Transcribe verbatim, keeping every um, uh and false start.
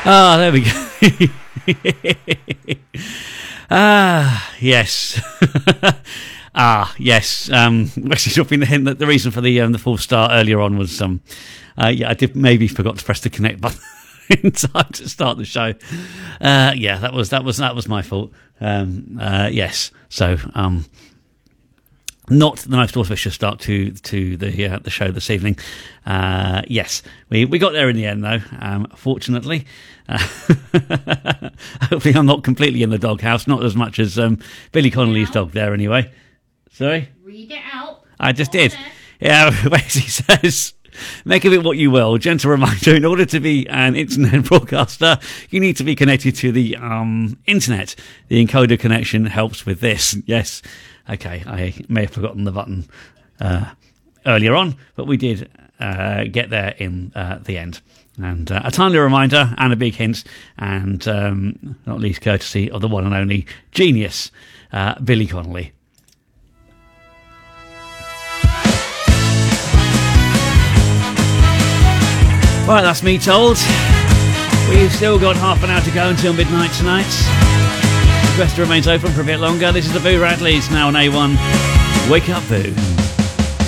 Ah, there we go. Ah, yes. ah, yes. Um, actually, dropping the hint that the reason for the um, the full start earlier on was um, uh, yeah, I did maybe forgot to press the connect button in time to start the show. Uh, yeah, that was that was that was my fault. Um, uh, yes. So um. Not the most auspicious start to to the uh, the show this evening. Uh, yes, we we got there in the end, though. Um, fortunately, uh, hopefully, I'm not completely in the doghouse. Not as much as um, Billy Connolly's dog there, anyway. Sorry, read it out. I just did. Yeah, he says, "Make of it what you will." Gentle reminder: in order to be an internet broadcaster, you need to be connected to the um, internet. The encoder connection helps with this. Yes. Okay, I may have forgotten the button uh, earlier on, but we did uh, get there in uh, the end. And uh, a timely reminder and a big hint, and um, not least courtesy of the one and only genius, uh, Billy Connolly. Right, that's me told. We've still got half an hour to go until midnight tonight. The rest remains open for a bit longer. This is the Boo Radleys now on A one. Wake up, Boo.